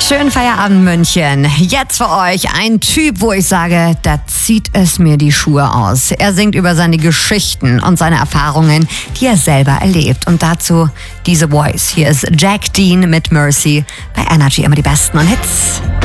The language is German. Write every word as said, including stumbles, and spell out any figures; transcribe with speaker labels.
Speaker 1: Schönen Feierabend, München. Jetzt für euch ein Typ, wo ich sage, da zieht es mir die Schuhe aus. Er singt über seine Geschichten und seine Erfahrungen, die er selber erlebt. Und dazu diese Voice. Hier ist Jack Dean mit Mercy bei Energy, immer die besten und Hits.